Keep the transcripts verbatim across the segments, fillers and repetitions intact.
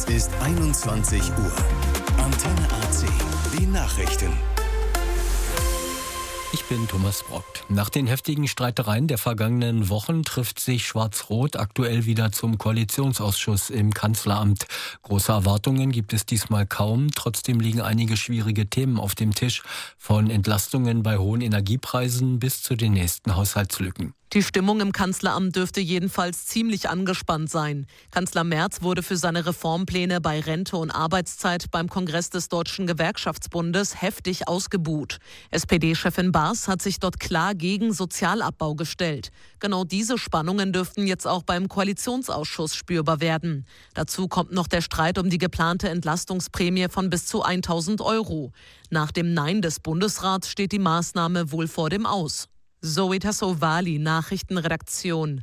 Es ist einundzwanzig Uhr. Antenne A C, die Nachrichten. Ich bin Thomas Brockt. Nach den heftigen Streitereien der vergangenen Wochen trifft sich Schwarz-Rot aktuell wieder zum Koalitionsausschuss im Kanzleramt. Große Erwartungen gibt es diesmal kaum. Trotzdem liegen einige schwierige Themen auf dem Tisch. Von Entlastungen bei hohen Energiepreisen bis zu den nächsten Haushaltslücken. Die Stimmung im Kanzleramt dürfte jedenfalls ziemlich angespannt sein. Kanzler Merz wurde für seine Reformpläne bei Rente und Arbeitszeit beim Kongress des Deutschen Gewerkschaftsbundes heftig ausgebuht. S P D-Chefin Baas hat sich dort klar gegen Sozialabbau gestellt. Genau diese Spannungen dürften jetzt auch beim Koalitionsausschuss spürbar werden. Dazu kommt noch der Streit um die geplante Entlastungsprämie von bis zu tausend Euro. Nach dem Nein des Bundesrats steht die Maßnahme wohl vor dem Aus. Zoe Tassovali, Nachrichtenredaktion.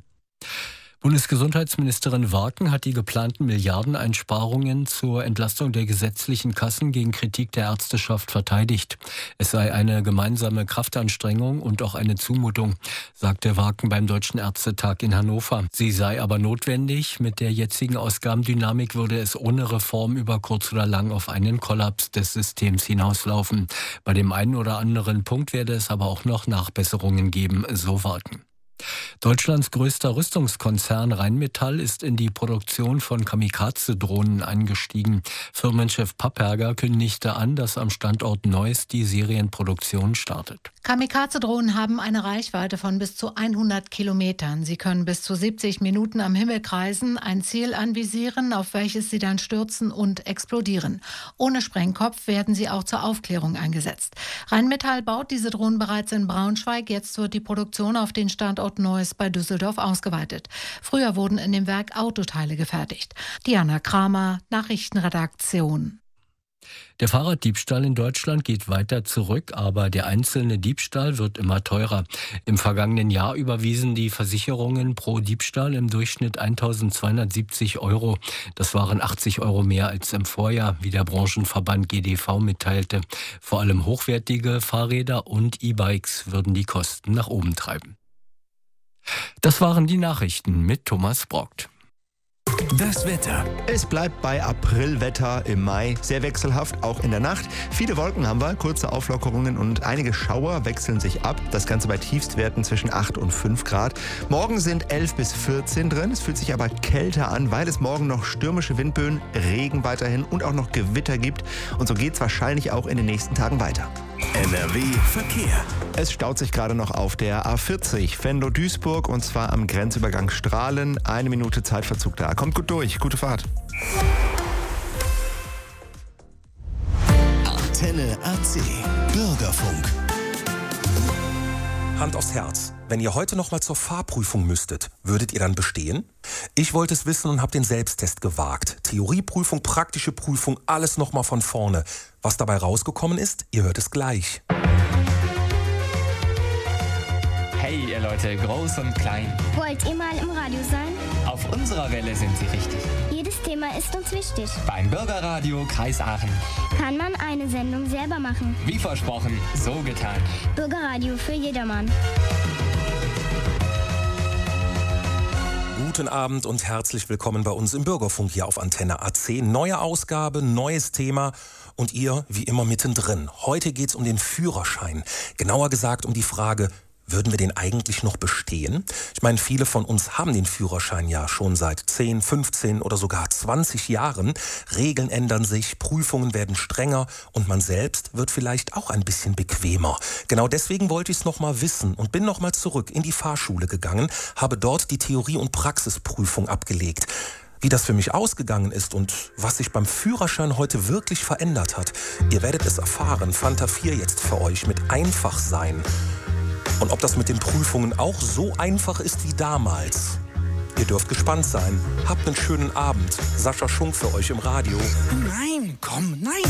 Bundesgesundheitsministerin Warken hat die geplanten Milliardeneinsparungen zur Entlastung der gesetzlichen Kassen gegen Kritik der Ärzteschaft verteidigt. Es sei eine gemeinsame Kraftanstrengung und auch eine Zumutung, sagte Warken beim Deutschen Ärztetag in Hannover. Sie sei aber notwendig. Mit der jetzigen Ausgabendynamik würde es ohne Reform über kurz oder lang auf einen Kollaps des Systems hinauslaufen. Bei dem einen oder anderen Punkt werde es aber auch noch Nachbesserungen geben, so Warken. Deutschlands größter Rüstungskonzern Rheinmetall ist in die Produktion von Kamikaze-Drohnen eingestiegen. Firmenchef Papperger kündigte an, dass am Standort Neuss die Serienproduktion startet. Kamikaze-Drohnen haben eine Reichweite von bis zu hundert Kilometern. Sie können bis zu siebzig Minuten am Himmel kreisen, ein Ziel anvisieren, auf welches sie dann stürzen und explodieren. Ohne Sprengkopf werden sie auch zur Aufklärung eingesetzt. Rheinmetall baut diese Drohnen bereits in Braunschweig. Jetzt wird die Produktion auf den Standort Neuss bei Düsseldorf ausgeweitet. Früher wurden in dem Werk Autoteile gefertigt. Diana Kramer, Nachrichtenredaktion. Der Fahrraddiebstahl in Deutschland geht weiter zurück, aber der einzelne Diebstahl wird immer teurer. Im vergangenen Jahr überwiesen die Versicherungen pro Diebstahl im Durchschnitt eintausendzweihundertsiebzig Euro. Das waren achtzig Euro mehr als im Vorjahr, wie der Branchenverband G D V mitteilte. Vor allem hochwertige Fahrräder und E-Bikes würden die Kosten nach oben treiben. Das waren die Nachrichten mit Thomas Brockt. Das Wetter. Es bleibt bei Aprilwetter im Mai. Sehr wechselhaft, auch in der Nacht. Viele Wolken haben wir, kurze Auflockerungen und einige Schauer wechseln sich ab. Das Ganze bei Tiefstwerten zwischen acht und fünf Grad. Morgen sind elf bis vierzehn drin. Es fühlt sich aber kälter an, weil es morgen noch stürmische Windböen, Regen weiterhin und auch noch Gewitter gibt. Und so geht es wahrscheinlich auch in den nächsten Tagen weiter. N R W Verkehr. Es staut sich gerade noch auf der A vierzig, Venlo-Duisburg, und zwar am Grenzübergang Strahlen. Eine Minute Zeitverzug da. Kommt gut durch. Gute Fahrt. Antenne A C. Bürgerfunk. Hand aufs Herz. Wenn ihr heute noch mal zur Fahrprüfung müsstet, würdet ihr dann bestehen? Ich wollte es wissen und habe den Selbsttest gewagt. Theorieprüfung, praktische Prüfung, alles noch mal von vorne. Was dabei rausgekommen ist, ihr hört es gleich. Hey ihr Leute, groß und klein. Wollt ihr mal im Radio sein? Auf unserer Welle sind Sie richtig. Jedes Thema ist uns wichtig. Beim Bürgerradio Kreis Aachen. Kann man eine Sendung selber machen? Wie versprochen, so getan. Bürgerradio für jedermann. Guten Abend und herzlich willkommen bei uns im Bürgerfunk hier auf Antenne A C. Neue Ausgabe, neues Thema und ihr wie immer mittendrin. Heute geht's um den Führerschein. Genauer gesagt um die Frage, würden wir den eigentlich noch bestehen? Ich meine, viele von uns haben den Führerschein ja schon seit zehn, fünfzehn oder sogar zwanzig Jahren. Regeln ändern sich, Prüfungen werden strenger und man selbst wird vielleicht auch ein bisschen bequemer. Genau deswegen wollte ich es nochmal wissen und bin nochmal zurück in die Fahrschule gegangen, habe dort die Theorie- und Praxisprüfung abgelegt. Wie das für mich ausgegangen ist und was sich beim Führerschein heute wirklich verändert hat, ihr werdet es erfahren. Fanta vier jetzt für euch mit Einfach sein. Und ob das mit den Prüfungen auch so einfach ist wie damals. Ihr dürft gespannt sein. Habt einen schönen Abend. Sascha Schunk für euch im Radio. Nein, komm, nein.